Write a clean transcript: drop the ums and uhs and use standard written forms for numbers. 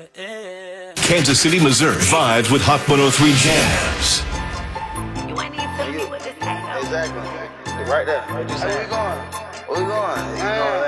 Kansas City, Missouri vibes with Hot 103 Jams. You ain't even telling me what this ain't. Exactly. Right there. What you saying? Where we going? Where we going?